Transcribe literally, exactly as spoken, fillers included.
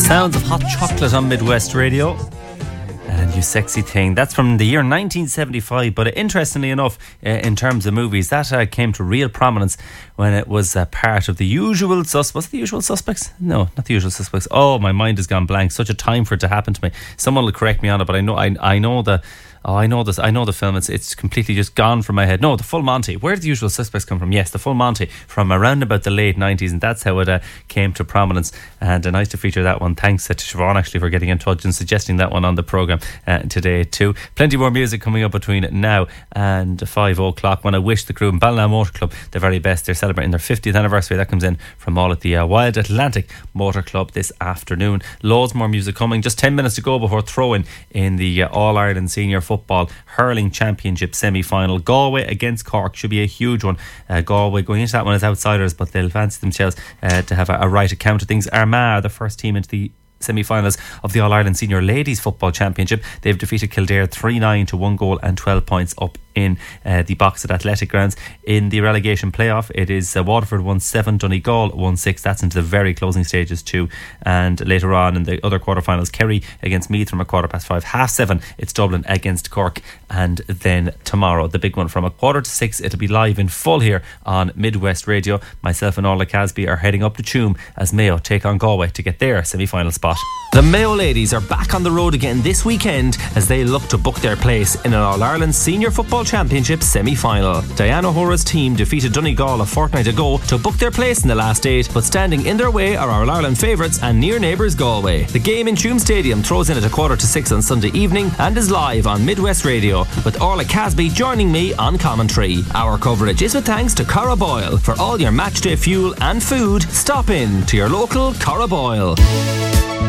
Sounds of Hot Chocolate on Midwest Radio. And You Sexy Thing. That's from the year nineteen seventy-five. But interestingly enough, uh, in terms of movies, that uh, came to real prominence when it was uh, part of The Usual Suspects. Was it The Usual Suspects? No, not The Usual Suspects. Oh, my mind has gone blank. Such a time for it to happen to me. Someone will correct me on it, but I know I, I know the... Oh, I know this. I know the film. It's it's completely just gone from my head. No, The Full Monty. Where did The Usual Suspects come from? Yes, The Full Monty, from around about the late nineties, and that's how it uh, came to prominence. And uh, nice to feature that one. Thanks uh, to Siobhan actually for getting in touch and suggesting that one on the programme uh, today too. Plenty more music coming up between now and five o'clock, when I wish the crew in Ballina Motor Club the very best. They're celebrating their fiftieth anniversary. That comes in from all at the uh, Wild Atlantic Motor Club this afternoon. Loads more music coming. Just ten minutes to go before throwing in the uh, All-Ireland Senior Football Hurling Championship semi-final. Galway against Cork should be a huge one. uh, Galway going into that one as outsiders, but they'll fancy themselves uh, to have a, a right account of things. Armagh, the first team into the semi-finals of the All-Ireland Senior Ladies Football Championship. They've defeated Kildare three nine to one goal and twelve points up in uh, the Boxed Athletic Grounds. In the relegation playoff, it is uh, Waterford won seven, Donegal won six. That's into the very closing stages too. And later on in the other quarterfinals, Kerry against Meath from a quarter past five. Half seven, it's Dublin against Cork. And then tomorrow, the big one from a quarter to six. It'll be live in full here on Midwest Radio. Myself and Orla Casby are heading up to Tuam as Mayo take on Galway to get their semi-final spot. The Mayo ladies are back on the road again this weekend as they look to book their place in an All-Ireland Senior Football Championship semi-final. Diana O'Hora's team defeated Donegal a fortnight ago to book their place in the last eight, but standing in their way are our All-Ireland favourites and near neighbours Galway. The game in Tuam Stadium throws in at a quarter to six on Sunday evening and is live on Midwest Radio, with Orla Casby joining me on commentary. Our coverage is with thanks to Cara Boyle. For all your matchday fuel and food, stop in to your local Cara Boyle.